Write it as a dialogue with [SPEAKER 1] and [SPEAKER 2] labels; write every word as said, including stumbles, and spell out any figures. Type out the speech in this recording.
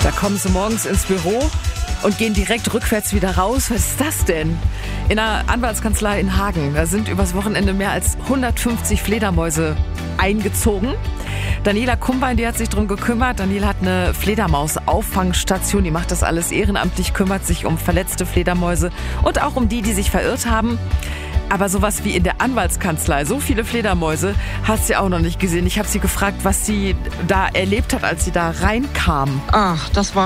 [SPEAKER 1] Da kommen sie morgens ins Büro und gehen direkt rückwärts wieder raus. Was ist das denn? In einer Anwaltskanzlei in Hagen, da sind übers Wochenende mehr als hundertfünfzig Fledermäuse eingezogen. Daniela Kumbein, die hat sich drum gekümmert. Daniela hat eine Fledermaus-Auffangstation, die macht das alles ehrenamtlich, kümmert sich um verletzte Fledermäuse und auch um die, die sich verirrt haben. Aber sowas wie in der Anwaltskanzlei, so viele Fledermäuse, hast du auch noch nicht gesehen. Ich habe sie gefragt, was sie da erlebt hat, als sie da reinkam.
[SPEAKER 2] Ach, das war